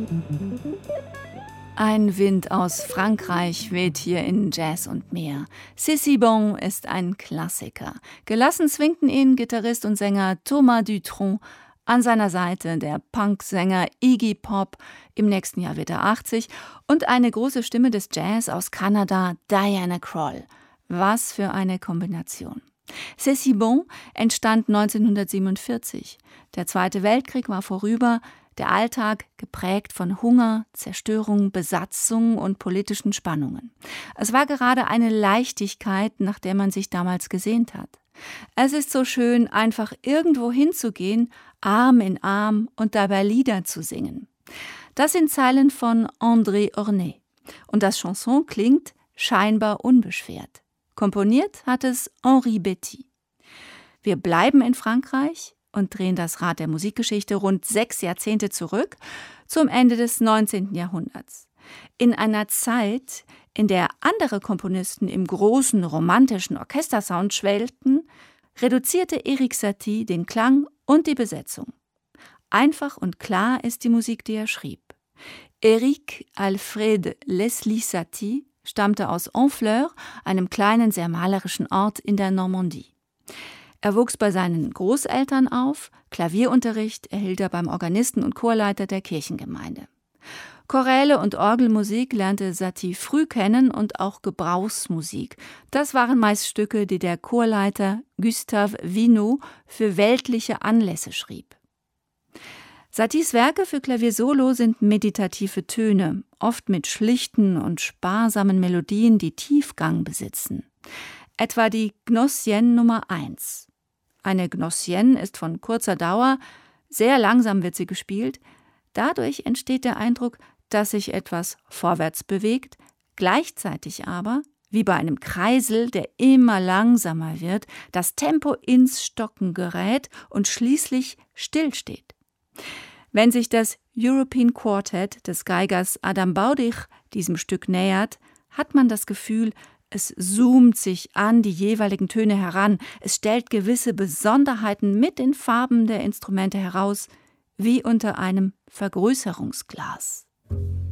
Ein Wind aus Frankreich weht hier in Jazz und Meer. C'est si bon ist ein Klassiker. Gelassen swingten ihn Gitarrist und Sänger Thomas Dutronc. An seiner Seite der Punksänger Iggy Pop, im nächsten Jahr wird er 80, und eine große Stimme des Jazz aus Kanada, Diana Krall. Was für eine Kombination. C'est si bon entstand 1947. Der Zweite Weltkrieg war vorüber, der Alltag geprägt von Hunger, Zerstörung, Besatzung und politischen Spannungen. Es war gerade eine Leichtigkeit, nach der man sich damals gesehnt hat. Es ist so schön, einfach irgendwo hinzugehen, Arm in Arm und dabei Lieder zu singen. Das sind Zeilen von André Ornet. Und das Chanson klingt scheinbar unbeschwert. Komponiert hat es Henri Betty. Wir bleiben in Frankreich und drehen das Rad der Musikgeschichte rund 6 Jahrzehnte zurück, zum Ende des 19. Jahrhunderts. In einer Zeit, in der andere Komponisten im großen romantischen Orchestersound schwelgten, reduzierte Erik Satie den Klang und die Besetzung. Einfach und klar ist die Musik, die er schrieb. Erik Alfred Leslie Satie stammte aus Honfleur, einem kleinen, sehr malerischen Ort in der Normandie. Er wuchs bei seinen Großeltern auf, Klavierunterricht erhielt er beim Organisten und Chorleiter der Kirchengemeinde. Choräle und Orgelmusik lernte Satie früh kennen und auch Gebrauchsmusik. Das waren meist Stücke, die der Chorleiter Gustave Vinot für weltliche Anlässe schrieb. Saties Werke für Klavier-Solo sind meditative Töne, oft mit schlichten und sparsamen Melodien, die Tiefgang besitzen. Etwa die Gnossienne Nummer 1. Eine Gnossienne ist von kurzer Dauer, sehr langsam wird sie gespielt. Dadurch entsteht der Eindruck, dass sich etwas vorwärts bewegt, gleichzeitig aber, wie bei einem Kreisel, der immer langsamer wird, das Tempo ins Stocken gerät und schließlich stillsteht. Wenn sich das European Quartet des Geigers Adam Baudig diesem Stück nähert, hat man das Gefühl, es zoomt sich an die jeweiligen Töne heran, es stellt gewisse Besonderheiten mit den Farben der Instrumente heraus, wie unter einem Vergrößerungsglas.